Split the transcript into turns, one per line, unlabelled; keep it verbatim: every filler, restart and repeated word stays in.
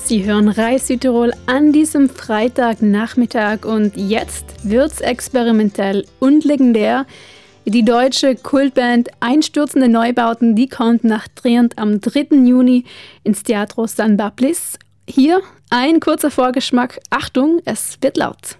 Sie hören Reis Südtirol an diesem Freitagnachmittag und jetzt wird's experimentell und legendär. Die deutsche Kultband Einstürzende Neubauten, die kommt nach Trient am dritten Juni ins Teatro San Bablis. Hier ein kurzer Vorgeschmack. Achtung, es wird laut.